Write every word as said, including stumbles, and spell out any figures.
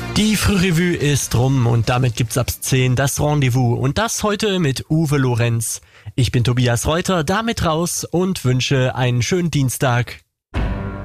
Die Frührevue ist rum und damit gibt's ab zehn das Rendezvous und das heute mit Uwe Lorenz. Ich bin Tobias Reuter, damit raus und wünsche einen schönen Dienstag.